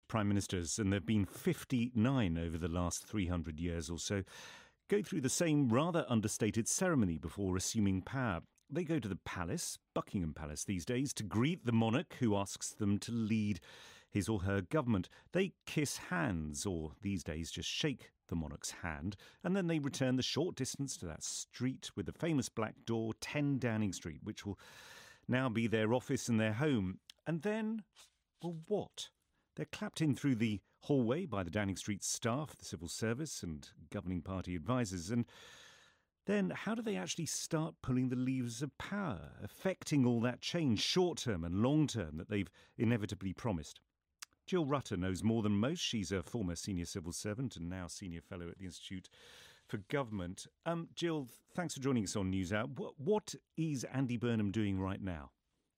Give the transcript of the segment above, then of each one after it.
prime ministers, and there have been 59 over the last 300 years or so, go through the same rather understated ceremony before assuming power. They go to the palace, Buckingham Palace these days, to greet the monarch who asks them to lead his or her government. They kiss hands, or these days just shake the monarch's hand, and then they return the short distance to that street with the famous black door, 10 Downing Street, which will now be their office and their home. And then, well, what? They're clapped in through the hallway by the Downing Street staff, the civil service and governing party advisers, and then how do they actually start pulling the levers of power, affecting all that change, short-term and long-term, that they've inevitably promised? Jill Rutter knows more than most. She's a former senior civil servant and now senior fellow at the Institute for Government. Jill, thanks for joining us on NewsHour. What is Andy Burnham doing right now?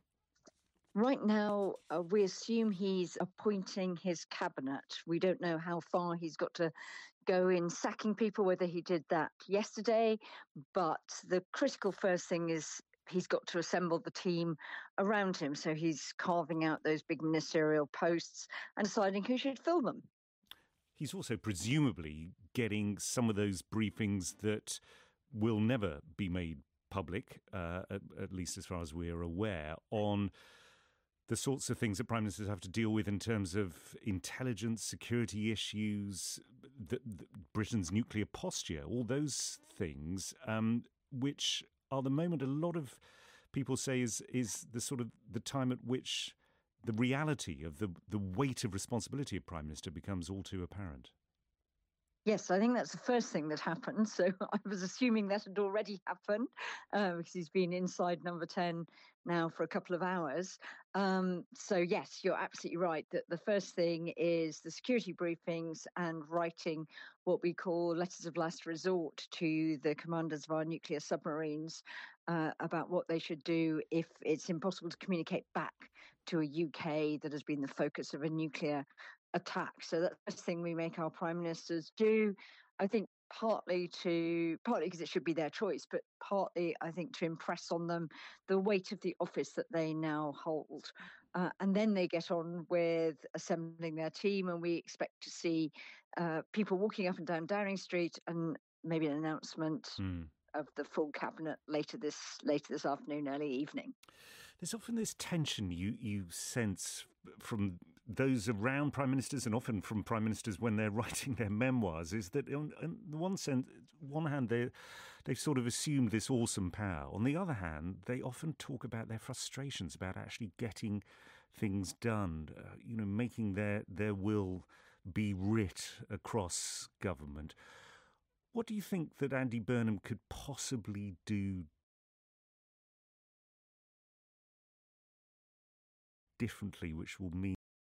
Right now, we assume he's appointing his cabinet. We don't know how far he's got to go in sacking people, whether he did that yesterday. But the critical first thing is he's got to assemble the team around him. So he's carving out those big ministerial posts and deciding who should fill them. He's also presumably getting some of those briefings that will never be made public, at least as far as we're aware, on the sorts of things that prime ministers have to deal with in terms of intelligence, security issues, Britain's nuclear posture, all those things, which are the moment a lot of people say is the sort of the time at which the reality of the weight of responsibility of prime minister becomes all too apparent. Yes, I think that's the first thing that happened. So I was assuming that had already happened because he's been inside number 10 now for a couple of hours. So yes, you're absolutely right that the first thing is the security briefings and writing what we call letters of last resort to the commanders of our nuclear submarines about what they should do if it's impossible to communicate back to a UK that has been the focus of a nuclear attack. So that's the first thing we make our prime ministers do. I think partly because it should be their choice, but partly I think to impress on them the weight of the office that they now hold. And then they get on with assembling their team, and we expect to see people walking up and down Downing Street and maybe an announcement of the full cabinet later this afternoon, early evening. There's often this tension you sense from those around prime ministers, and often from prime ministers when they're writing their memoirs, is that on one hand they've sort of assumed this awesome power. On the other hand, they often talk about their frustrations about actually getting things done, making their will be writ across government. What do you think that Andy Burnham could possibly do differently, which will mean